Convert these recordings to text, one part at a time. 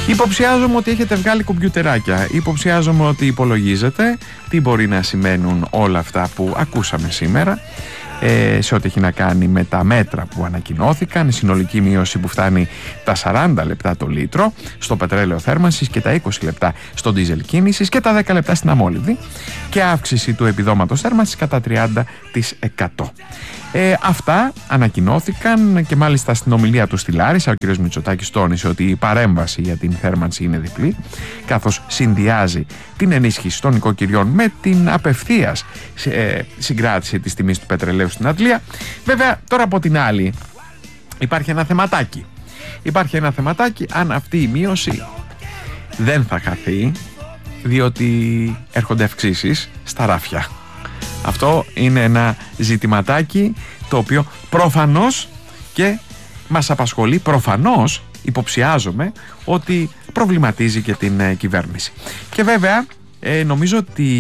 Υποψιάζομαι ότι έχετε βγάλει κομπιουτεράκια. Υποψιάζομαι ότι υπολογίζετε τι μπορεί να σημαίνουν όλα αυτά που ακούσαμε σήμερα, σε ό,τι έχει να κάνει με τα μέτρα που ανακοινώθηκαν, η συνολική μείωση που φτάνει τα 40 λεπτά το λίτρο στο πετρέλαιο θέρμανσης και τα 20 λεπτά στο ντίζελ κίνησης και τα 10 λεπτά στην αμόλυβδη και αύξηση του επιδόματος θέρμανσης κατά 30%. Αυτά ανακοινώθηκαν και μάλιστα στην ομιλία του στη Λάρισα ο κ. Μητσοτάκης τόνισε ότι η παρέμβαση για την θέρμανση είναι διπλή, καθώς συνδυάζει την ενίσχυση των νοικοκυριών με την απευθείας συγκράτηση της τιμής του πετρελαίου στην Αντλία. Βέβαια τώρα από την άλλη υπάρχει ένα θεματάκι. Υπάρχει ένα θεματάκι αν αυτή η μείωση δεν θα χαθεί, διότι έρχονται αυξήσεις στα ράφια. Αυτό είναι ένα ζητηματάκι το οποίο προφανώς και μας απασχολεί, προφανώς υποψιάζομαι ότι προβληματίζει και την κυβέρνηση. Και βέβαια νομίζω ότι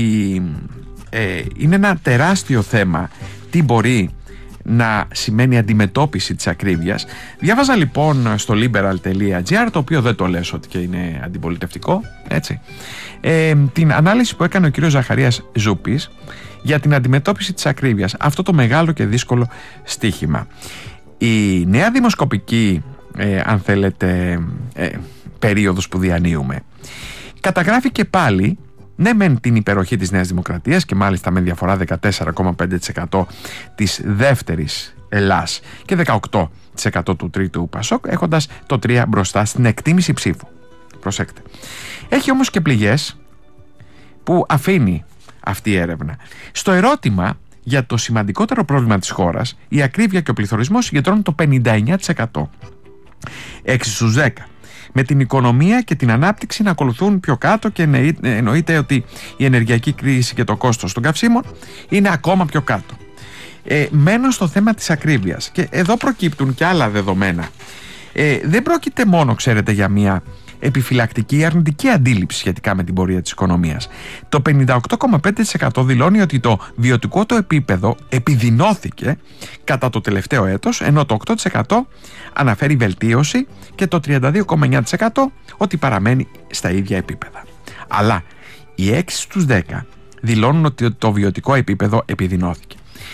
είναι ένα τεράστιο θέμα τι μπορεί να σημαίνει αντιμετώπιση της ακρίβειας. Διάβαζα λοιπόν στο liberal.gr, το οποίο δεν το λες ότι και είναι αντιπολιτευτικό, έτσι, την ανάλυση που έκανε ο κύριος Ζαχαρίας Ζούπης για την αντιμετώπιση της ακρίβειας, αυτό το μεγάλο και δύσκολο στίχημα. Η νέα δημοσκοπική αν θέλετε περίοδος που διανύουμε καταγράφει και πάλι ναι μεν την υπεροχή της Νέας Δημοκρατίας και μάλιστα με διαφορά 14,5% της δεύτερης Ελλάς και 18% του τρίτου Πασόκ, έχοντας το 3 μπροστά στην εκτίμηση ψήφου. Προσέξτε. Έχει όμως και πληγές που αφήνει αυτή η έρευνα. Στο ερώτημα για το σημαντικότερο πρόβλημα της χώρας, η ακρίβεια και ο πληθωρισμός συγκεντρώνουν το 59%. 6 στους 10. Με την οικονομία και την ανάπτυξη να ακολουθούν πιο κάτω και εννοείται ότι η ενεργειακή κρίση και το κόστος των καυσίμων είναι ακόμα πιο κάτω. Μένω στο θέμα της ακρίβειας και εδώ προκύπτουν και άλλα δεδομένα. Δεν πρόκειται μόνο, ξέρετε, για μια επιφυλακτική αρνητική αντίληψη σχετικά με την πορεία της οικονομίας. Το 58,5% δηλώνει ότι το βιωτικό το επίπεδο επιδεινώθηκε κατά το τελευταίο έτος, ενώ το 8% αναφέρει βελτίωση και το 32,9% ότι παραμένει στα ίδια επίπεδα. Αλλά οι 6 στους 10 δηλώνουν ότι το βιωτικό επίπεδο επιδεινώθηκε.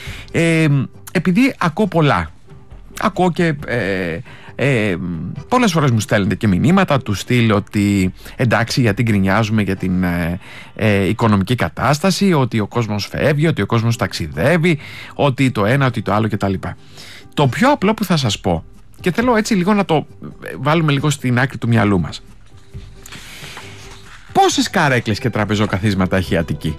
Επειδή ακούω πολλά, ακούω και πολλές φορές μου στέλνετε και μηνύματα του στυλ ότι εντάξει, γιατί γκρινιάζουμε για την οικονομική κατάσταση, ότι ο κόσμος φεύγει, ότι ο κόσμος ταξιδεύει, ότι το ένα, ότι το άλλο κτλ. Το πιο απλό που θα σας πω, και θέλω έτσι λίγο να το βάλουμε λίγο στην άκρη του μυαλού μας, πόσες καρέκλες και τραπεζοκαθίσματα έχει η Αττική?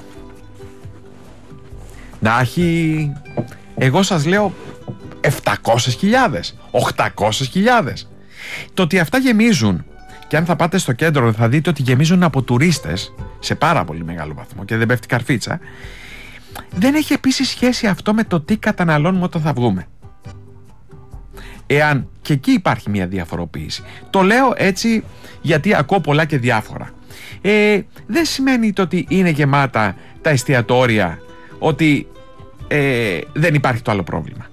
Να έχει, εγώ σας λέω 700.000, 800.000. Το ότι αυτά γεμίζουν, και αν θα πάτε στο κέντρο θα δείτε ότι γεμίζουν από τουρίστες σε πάρα πολύ μεγάλο βαθμό και δεν πέφτει καρφίτσα, δεν έχει επίσης σχέση αυτό με το τι καταναλώνουμε όταν θα βγούμε. Εάν και εκεί υπάρχει μια διαφοροποίηση. Το λέω έτσι γιατί ακούω πολλά και διάφορα. Δεν σημαίνει το ότι είναι γεμάτα τα εστιατόρια ότι δεν υπάρχει το άλλο πρόβλημα.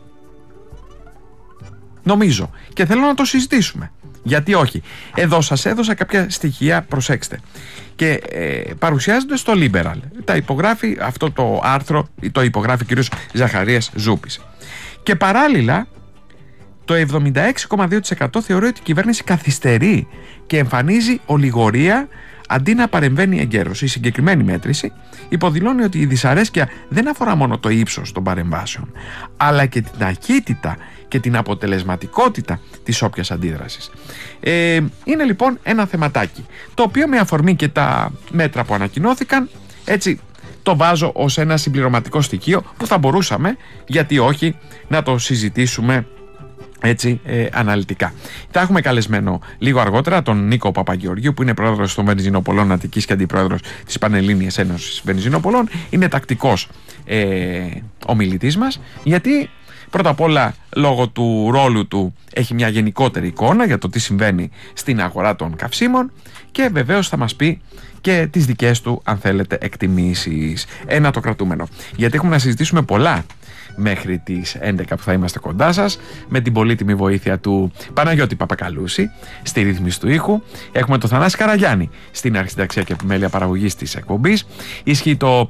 Νομίζω και θέλω να το συζητήσουμε. Γιατί όχι? Εδώ σας έδωσα κάποια στοιχεία, προσέξτε. Και παρουσιάζονται στο Liberal. Τα υπογράφει αυτό το άρθρο, το υπογράφει ο κ. Ζαχαρίας Ζούπης. Και παράλληλα το 76,2% θεωρεί ότι η κυβέρνηση καθυστερεί και εμφανίζει ολιγορία αντί να παρεμβαίνει εγκαίρως. Η συγκεκριμένη μέτρηση υποδηλώνει ότι η δυσαρέσκεια δεν αφορά μόνο το ύψος των παρεμβάσεων, αλλά και την ταχύτητα και την αποτελεσματικότητα της όποιας αντίδρασης. Είναι λοιπόν ένα θεματάκι, το οποίο με αφορμή και τα μέτρα που ανακοινώθηκαν, έτσι το βάζω ως ένα συμπληρωματικό στοιχείο που θα μπορούσαμε, γιατί όχι, να το συζητήσουμε έτσι αναλυτικά. Θα έχουμε καλεσμένο λίγο αργότερα τον Νίκο Παπαγεωργίου, που είναι πρόεδρος των Βενζινοπολών Αττικής και αντιπρόεδρος της Πανελλήνιας Ένωσης Βενζινοπολών. Είναι τακτικός ομιλητής μας, γιατί πρώτα απ' όλα λόγω του ρόλου του έχει μια γενικότερη εικόνα για το τι συμβαίνει στην αγορά των καυσίμων και βεβαίως θα μας πει και τις δικές του, αν θέλετε, εκτιμήσεις. Ένα το κρατούμενο. Γιατί έχουμε να συζητήσουμε πολλά μέχρι τις 11 που θα είμαστε κοντά σας, με την πολύτιμη βοήθεια του Παναγιώτη Παπακαλούση στη ρύθμιση του ήχου. Έχουμε τον Θανάση Καραγιάννη στην αρχισυνταξία και επιμέλεια παραγωγής της εκπομπής. Ισχύει το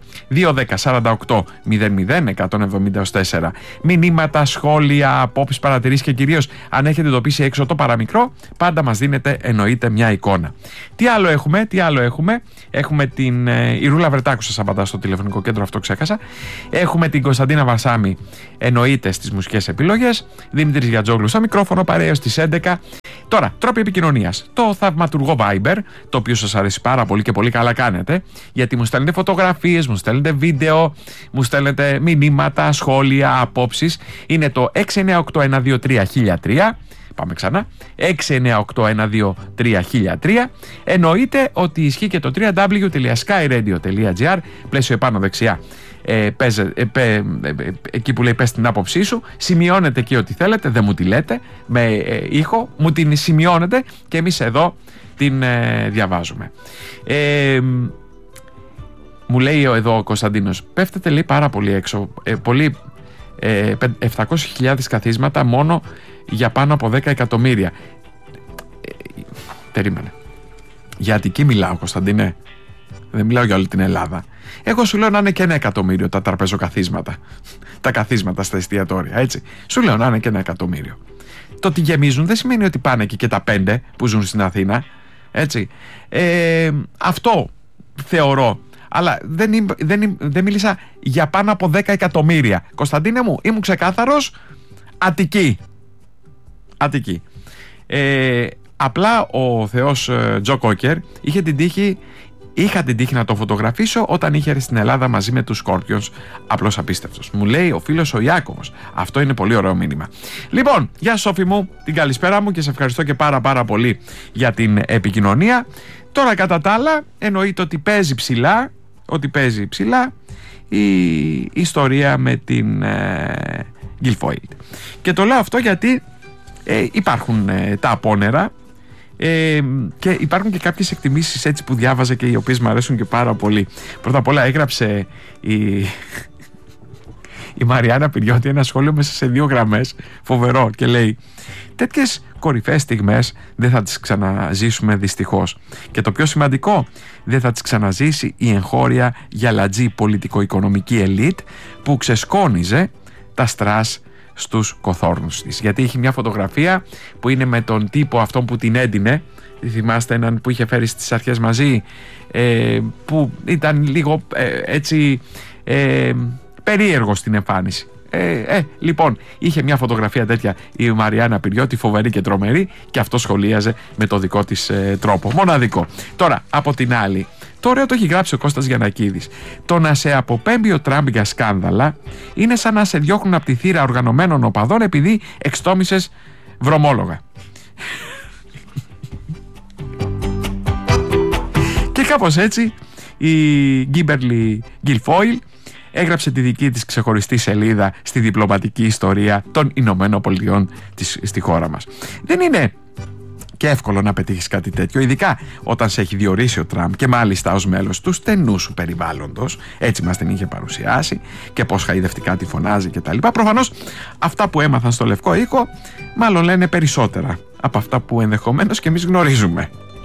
210-48-00-170-4. Μηνύματα, σχόλια, απόψεις, παρατηρήσεις και κυρίως αν έχετε εντοπίσει έξω το παραμικρό, πάντα μας δίνετε εννοείται μια εικόνα. Τι άλλο έχουμε? Έχουμε την η Ρούλα Βρετάκου, σας απαντά στο τηλεφωνικό κέντρο, αυτό ξέχασα. Έχουμε την Κωνσταντίνα Βαρσάμι, εννοείται στις μουσικές επιλογές. Δημήτρης Γιατζόγλου στο μικρόφωνο, παρέως στις 11. Τώρα, τρόποι επικοινωνίας. Το θαυματουργό Viber, το οποίο σας αρέσει πάρα πολύ και πολύ καλά κάνετε, γιατί μου στέλνετε φωτογραφίες, μου στέλνετε βίντεο, μου στέλνετε μηνύματα, σχόλια, απόψεις. Είναι το 698-123-1003. Πάμε ξανά. 698-123-1003. Εννοείται ότι ισχύει και το www.skyradio.gr. Πλαίσιο επάνω δεξιά. Εκεί που λέει πες την άποψή σου, σημειώνετε εκεί ό,τι θέλετε, δεν μου τη λέτε με ήχο, μου την σημειώνετε και εμείς εδώ την διαβάζουμε. Μου λέει εδώ ο Κωνσταντίνος, πέφτετε λέει πάρα πολύ έξω, 700.000 καθίσματα μόνο για πάνω από 10 εκατομμύρια. Περίμενε, για Αττική μιλάω, Κωνσταντίνε, δεν μιλάω για όλη την Ελλάδα. Εγώ σου λέω να είναι και 1 εκατομμύριο τα τραπεζοκαθίσματα, τα καθίσματα στα εστιατόρια, έτσι. Σου λέω να είναι και 1 εκατομμύριο. Το ότι γεμίζουν δεν σημαίνει ότι πάνε και τα 5 που ζουν στην Αθήνα, έτσι. Αυτό θεωρώ. Αλλά δεν μίλησα για πάνω από 10 εκατομμύρια. Κωνσταντίνε μου, ήμουν ξεκάθαρος, Αττική. Απλά ο θεός Τζο Κόκερ είχα την τύχη να το φωτογραφίσω όταν είχε έρθει στην Ελλάδα μαζί με τους Scorpions. Απλώς απίστευτος. Μου λέει ο φίλος ο Ιάκωβος. Αυτό είναι πολύ ωραίο μήνυμα. Λοιπόν, γεια Σόφη μου, την καλησπέρα μου και σε ευχαριστώ και πάρα πολύ για την επικοινωνία. Τώρα κατά τα άλλα εννοείται ότι παίζει ψηλά η ιστορία με την Guilfoyle. Και το λέω αυτό γιατί υπάρχουν τα απόνερα και υπάρχουν και κάποιες εκτιμήσεις έτσι που διάβαζα και οι οποίες μου αρέσουν και πάρα πολύ. Πρώτα απ' όλα έγραψε η Μαριάννα Πυριώτη ένα σχόλιο μέσα σε 2 γραμμές, φοβερό, και λέει: τέτοιες κορυφαίες στιγμές δεν θα τις ξαναζήσουμε δυστυχώς. Και το πιο σημαντικό, δεν θα τις ξαναζήσει η εγχώρια γυαλατζή πολιτικο-οικονομική ελίτ που ξεσκόνιζε τα στρας στους κοθόρνους της. Γιατί είχε μια φωτογραφία που είναι με τον τύπο αυτόν που την έντυνε. Θυμάστε έναν που είχε φέρει στις αρχές μαζί, που ήταν λίγο έτσι περίεργο στην εμφάνιση. Λοιπόν, είχε μια φωτογραφία τέτοια η Μαριάννα Πυριώτη, φοβερή και τρομερή, και αυτό σχολίαζε με το δικό της τρόπο. Μοναδικό. Τώρα, από την άλλη, το ωραίο το έχει γράψει ο Κώστας Γιαννακίδης. Το να σε αποπέμπει ο Τραμπ για σκάνδαλα είναι σαν να σε διώχνουν από τη θύρα οργανωμένων οπαδών επειδή εξτόμησες βρωμόλογα. Και κάπως έτσι η Γκίμπερλι Γκιλφόιλ έγραψε τη δική της ξεχωριστή σελίδα στη διπλωματική ιστορία των Ηνωμένων Πολιτειών στη χώρα μας. Δεν είναι και εύκολο να πετύχεις κάτι τέτοιο, ειδικά όταν σε έχει διορίσει ο Τραμπ και μάλιστα ως μέλος του στενού σου περιβάλλοντος. Έτσι μας την είχε παρουσιάσει και πως χαϊδευτικά τη φωνάζει κτλ. Προφανώς αυτά που έμαθαν στο Λευκό Οίκο μάλλον λένε περισσότερα από αυτά που ενδεχομένως και εμείς γνωρίζουμε.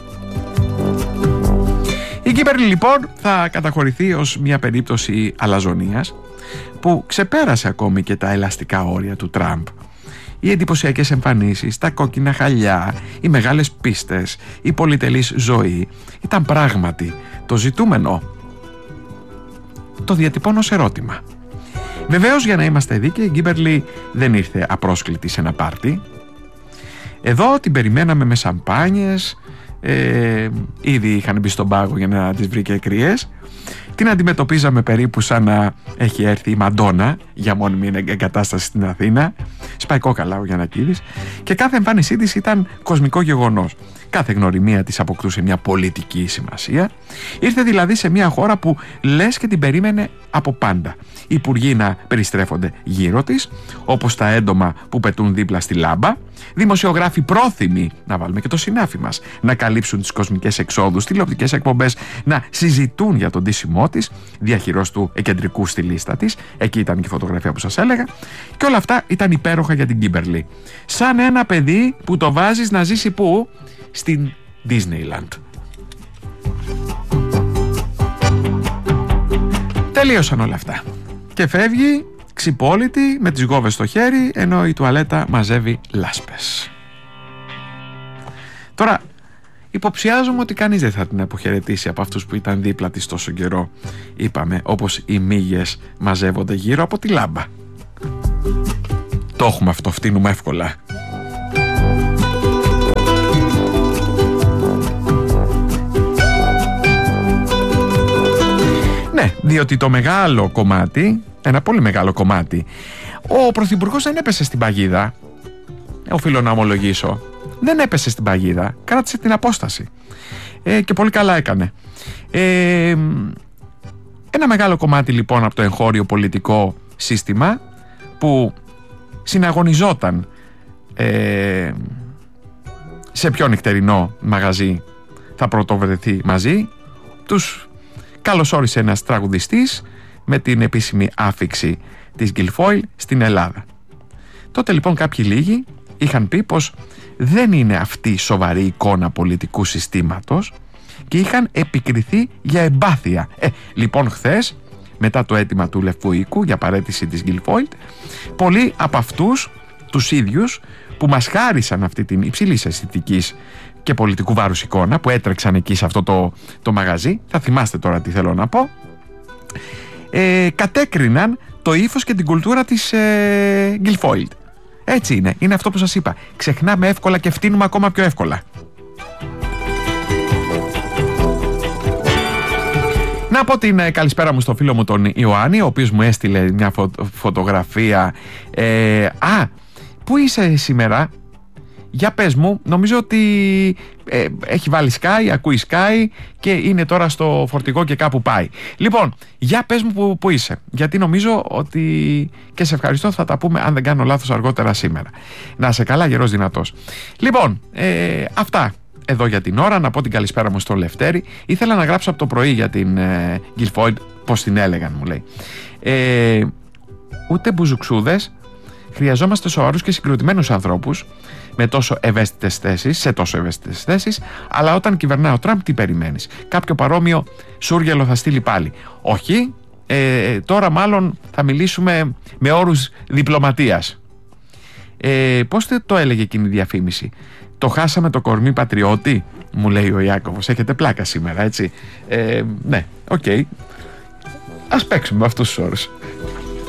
Η Κίμπερλι λοιπόν θα καταχωρηθεί ως μια περίπτωση αλαζονίας που ξεπέρασε ακόμη και τα ελαστικά όρια του Τραμπ. Οι εντυπωσιακές εμφανίσεις, τα κόκκινα χαλιά, οι μεγάλες πίστες, η πολυτελής ζωή ήταν πράγματι το ζητούμενο. Το διατυπώνω σε ερώτημα. Βεβαίως, για να είμαστε δίκαιοι, η Κίμπερλι δεν ήρθε απρόσκλητη σε ένα πάρτι. Εδώ την περιμέναμε με σαμπάνιες, ήδη είχαν μπει στον πάγο για να τις βρει και κρύες. Την αντιμετωπίζαμε περίπου σαν να έχει έρθει η Μαντόνα για μόνιμη εγκατάσταση στην Αθήνα. Σπάει κόκαλα ο Γιαννακίδης. Και κάθε εμφάνισή της ήταν κοσμικό γεγονός. Κάθε γνωριμία της αποκτούσε μια πολιτική σημασία. Ήρθε δηλαδή σε μια χώρα που λες και την περίμενε από πάντα. Οι υπουργοί να περιστρέφονται γύρω της, όπως τα έντομα που πετούν δίπλα στη λάμπα. Δημοσιογράφοι πρόθυμοι, να βάλουμε και το συνάφι μας, να καλύψουν τις κοσμικές εξόδους, τηλεοπτικές εκπομπές, να συζητούν για το τον ντύσιμό της, διαχειρός του εκεντρικού στη λίστα της. Εκεί ήταν και η φωτογραφία που σας έλεγα. Και όλα αυτά ήταν υπέροχα για την Κίμπερλι. Σαν ένα παιδί που το βάζεις να ζήσει πού? Στην Disneyland. Τελείωσαν όλα αυτά. Και φεύγει ξυπόλυτη με τις γόβες στο χέρι, ενώ η τουαλέτα μαζεύει λάσπες. Τώρα, υποψιάζομαι ότι κανείς δεν θα την αποχαιρετήσει από αυτούς που ήταν δίπλα της τόσο καιρό. Είπαμε, όπως οι μύγες μαζεύονται γύρω από τη λάμπα. Το έχουμε αυτό, φτύνουμε εύκολα. Ναι, διότι το μεγάλο κομμάτι, ένα πολύ μεγάλο κομμάτι, ο Πρωθυπουργός δεν έπεσε στην παγίδα. Οφείλω να ομολογήσω. Δεν έπεσε στην παγίδα, κράτησε την απόσταση. Και πολύ καλά έκανε. Ένα μεγάλο κομμάτι λοιπόν από το εγχώριο πολιτικό σύστημα που συναγωνιζόταν σε ποιο νυχτερινό μαγαζί θα πρωτοβρεθεί μαζί, τους καλωσόρισε ένας τραγουδιστής με την επίσημη άφιξη της Γκιλφόιλ στην Ελλάδα. Τότε λοιπόν κάποιοι λίγοι είχαν πει πως δεν είναι αυτή η σοβαρή εικόνα πολιτικού συστήματος και είχαν επικριθεί για εμπάθεια. Λοιπόν χθες, μετά το αίτημα του Λευκού Οίκου για παραίτηση της Γκιλφόιλ, πολλοί από αυτούς τους ίδιους που μας χάρισαν αυτή την υψηλής αισθητικής και πολιτικού βάρους εικόνα που έτρεξαν εκεί σε αυτό το μαγαζί, θα θυμάστε τώρα τι θέλω να πω, κατέκριναν το ύφος και την κουλτούρα της Γκιλφόιλ. Έτσι είναι αυτό που σας είπα. Ξεχνάμε εύκολα και φτύνουμε ακόμα πιο εύκολα. Να πω την καλησπέρα μου στο φίλο μου τον Ιωάννη, ο οποίος μου έστειλε μια φωτογραφία. Πού είσαι σήμερα? Για πες μου, νομίζω ότι έχει βάλει Sky, ακούει Sky και είναι τώρα στο φορτηγό και κάπου πάει. Λοιπόν, για πες μου που είσαι, γιατί νομίζω ότι και σε ευχαριστώ, θα τα πούμε αν δεν κάνω λάθος αργότερα σήμερα. Να σε καλά, γερός δυνατός. Λοιπόν, αυτά εδώ για την ώρα. Να πω την καλησπέρα μου στο Λευτέρη. Ήθελα να γράψω από το πρωί για την Γκιλφόιλ, πως την έλεγαν μου λέει. Ούτε μπουζουξούδες. Χρειαζόμαστε σοβαρούς και συγκροτημένους ανθρώπους με τόσο ευαίσθητες θέσεις, σε τόσο ευαίσθητες θέσεις, αλλά όταν κυβερνά ο Τραμπ, τι περιμένεις? Κάποιο παρόμοιο σούργελο θα στείλει πάλι. Όχι, τώρα μάλλον θα μιλήσουμε με όρους διπλωματίας. Πώς το έλεγε εκείνη η διαφήμιση? Το χάσαμε το κορμί πατριώτη, μου λέει ο Ιάκωβος. Έχετε πλάκα σήμερα, έτσι? Ναι, οκ. Ας παίξουμε με αυτούς τους όρους.